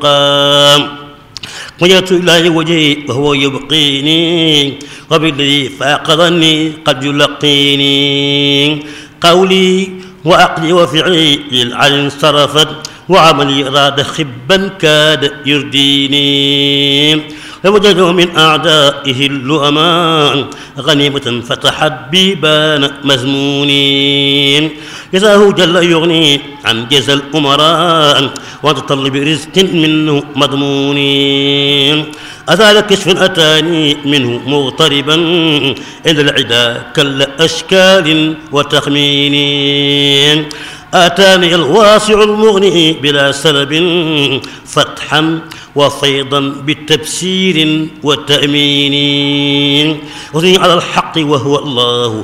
وجهت إلى وجهي وهو يبقيني وبالذي فأقضني قد يلقيني قولي وعقلي وفعلي للعين انصرفت وعملي راد خبا كاد يرديني لوجده من أعدائه اللؤمان غنيمة فتحت بيبان مزمونين جزاه جل يغني عن جزى الأمراء وتطلب رزق منه مضمونين أزال كشف أتاني منه مغتربا عند العدا كالأشكال وتخمين آتاني الواسع المغني بلا سلب فتحا وفيضا بالتبشير والتأمين وذي على الحق وهو الله